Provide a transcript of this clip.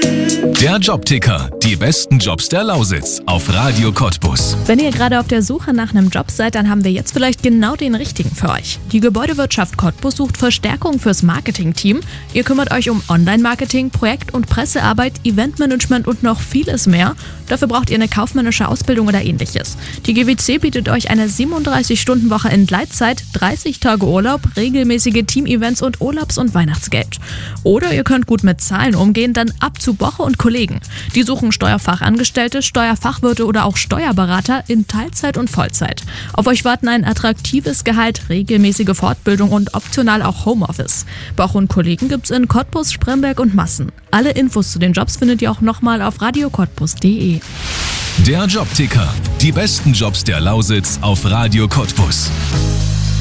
Der Jobticker, die besten Jobs der Lausitz auf Radio Cottbus. Wenn ihr gerade auf der Suche nach einem Job seid, dann haben wir jetzt vielleicht genau den richtigen für euch. Die Gebäudewirtschaft Cottbus sucht Verstärkung fürs Marketing-Team. Ihr kümmert euch um Online-Marketing, Projekt- und Pressearbeit, Eventmanagement und noch vieles mehr. Dafür braucht ihr eine kaufmännische Ausbildung oder ähnliches. Die GWC bietet euch eine 37-Stunden-Woche in Gleitzeit, 30 Tage Urlaub, regelmäßige Team-Events und Urlaubs- und Weihnachtsgeld. Oder ihr könnt gut mit Zahlen umgehen, dann Abzug Woche und Kollegen. Die suchen Steuerfachangestellte, Steuerfachwirte oder auch Steuerberater in Teilzeit und Vollzeit. Auf euch warten ein attraktives Gehalt, regelmäßige Fortbildung und optional auch Homeoffice. Bauch und Kollegen gibt's in Cottbus, Spremberg und Massen. Alle Infos zu den Jobs findet ihr auch nochmal auf radiocottbus.de. Der Jobticker, die besten Jobs der Lausitz auf Radio Cottbus.